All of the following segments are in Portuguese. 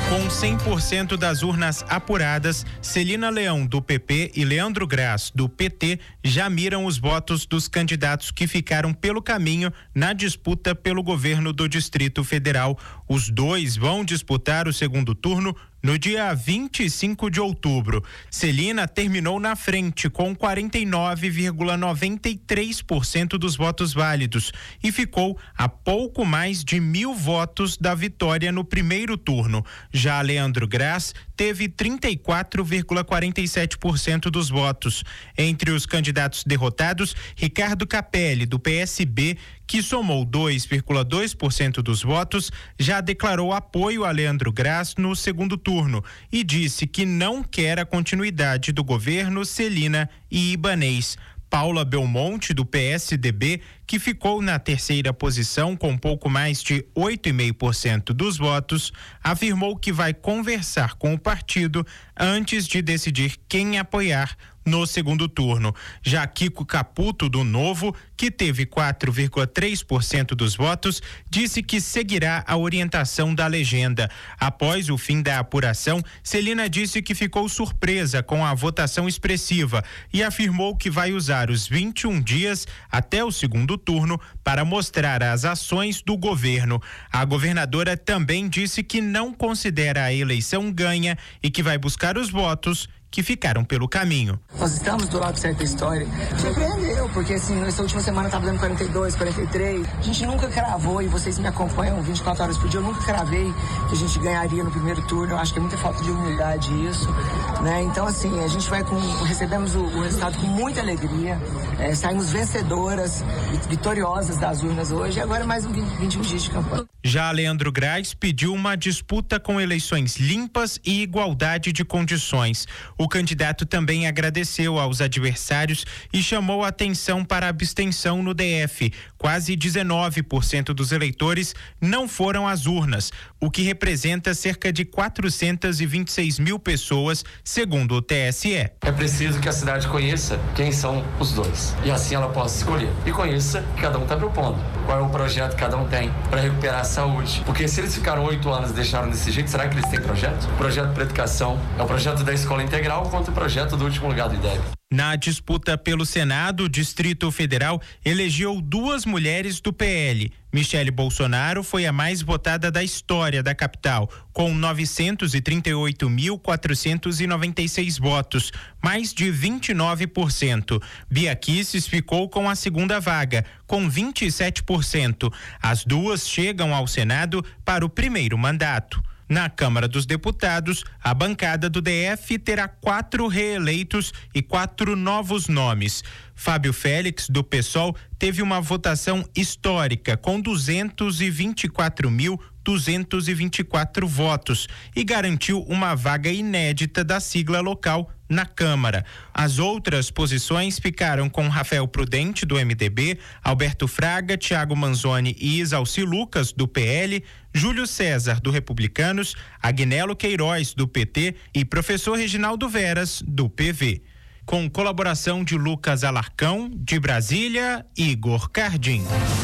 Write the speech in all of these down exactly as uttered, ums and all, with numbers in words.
Com cem por cento das urnas apuradas, Celina Leão, do P P, e Leandro Graz, do P T, já miram os votos dos candidatos que ficaram pelo caminho na disputa pelo governo do Distrito Federal. Os dois vão disputar o segundo turno no dia vinte e cinco de outubro. Celina terminou na frente com quarenta e nove vírgula noventa e três por cento dos votos válidos e ficou a pouco mais de mil votos da vitória no primeiro turno. Já Leandro Graz teve trinta e quatro vírgula quarenta e sete por cento dos votos. Entre os candidatos derrotados, Ricardo Capelli, do P S B, que somou dois vírgula dois por cento dos votos, já declarou apoio a Leandro Graz no segundo turno e disse que não quer a continuidade do governo Celina e Ibanez. Paula Belmonte, do P S D B, que ficou na terceira posição com pouco mais de oito vírgula cinco por cento dos votos, afirmou que vai conversar com o partido antes de decidir quem apoiar no segundo turno. Já Kiko Caputo, do Novo, que teve quatro vírgula três por cento dos votos, disse que seguirá a orientação da legenda. Após o fim da apuração, Celina disse que ficou surpresa com a votação expressiva e afirmou que vai usar os vinte e um dias até o segundo turno para mostrar as ações do governo. A governadora também disse que não considera a eleição ganha e que vai buscar os votos que ficaram pelo caminho. Nós estamos do lado certo da história. Surpreendeu, porque assim, nessa última semana estava dando quarenta e dois, quarenta e três. A gente nunca cravou, e vocês me acompanham vinte e quatro horas por dia, eu nunca cravei que a gente ganharia no primeiro turno. Eu acho que é muita falta de humildade isso, né? Então assim, a gente vai com, recebemos o, o resultado com muita alegria, é, saímos vencedoras, vitoriosas das urnas hoje, e agora mais um vinte e um dias de campanha. Já Leandro Graz pediu uma disputa com eleições limpas e igualdade de condições. O candidato também agradeceu aos adversários e chamou a atenção para a abstenção no D F. Quase dezenove por cento dos eleitores não foram às urnas, o que representa cerca de quatrocentas e vinte e seis mil pessoas, segundo o T S E. É preciso que a cidade conheça quem são os dois e assim ela possa escolher. E conheça o que cada um está propondo, qual é o projeto que cada um tem para recuperar a saúde. Porque se eles ficaram oito anos e deixaram desse jeito, será que eles têm projeto? O projeto para educação é o projeto da escola integral contra o projeto do último lugar do I D E B. Na disputa pelo Senado, o Distrito Federal elegeu duas mulheres do P L. Michele Bolsonaro foi a mais votada da história da capital, com novecentos e trinta e oito mil quatrocentos e noventa e seis votos, mais de vinte e nove por cento. Bia Kicis ficou com a segunda vaga, com vinte e sete por cento. As duas chegam ao Senado para o primeiro mandato. Na Câmara dos Deputados, a bancada do D F terá quatro reeleitos e quatro novos nomes. Fábio Félix, do PSOL, teve uma votação histórica com duzentos e vinte e quatro mil duzentos e vinte e quatro votos e garantiu uma vaga inédita da sigla local na Câmara. As outras posições ficaram com Rafael Prudente, do M D B, Alberto Fraga, Thiago Manzoni e Isalci Lucas, do P L, Júlio César, do Republicanos, Agnello Queiroz, do P T e professor Reginaldo Veras, do P V. Com colaboração de Lucas Alarcão, de Brasília, Igor Cardim.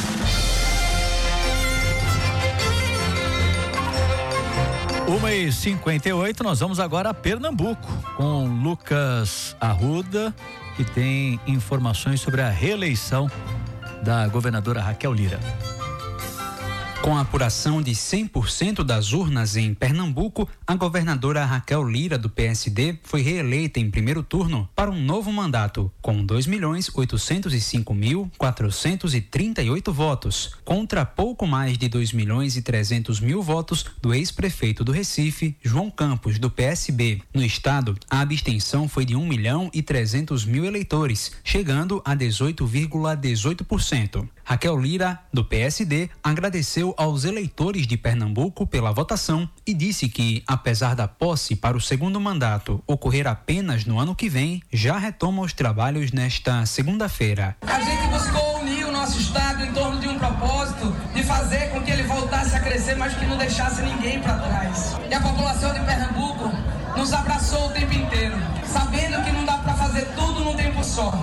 uma e cinquenta e oito, nós vamos agora a Pernambuco com Lucas Arruda, que tem informações sobre a reeleição da governadora Raquel Lira. Com a apuração de cem por cento das urnas em Pernambuco, a governadora Raquel Lira, do P S D, foi reeleita em primeiro turno para um novo mandato, com dois milhões oitocentos e cinco mil quatrocentos e trinta e oito votos, contra pouco mais de dois milhões e trezentos mil votos do ex-prefeito do Recife, João Campos, do P S B. No estado, a abstenção foi de um milhão e trezentos mil eleitores, chegando a dezoito vírgula dezoito por cento. Raquel Lira, do P S D, agradeceu aos eleitores de Pernambuco pela votação e disse que, apesar da posse para o segundo mandato ocorrer apenas no ano que vem, já retoma os trabalhos nesta segunda-feira. A gente buscou unir o nosso estado em torno de um propósito de fazer com que ele voltasse a crescer, mas que não deixasse ninguém para trás. E a população de Pernambuco nos abraçou o tempo inteiro, sabendo que não dá para fazer tudo num tempo só.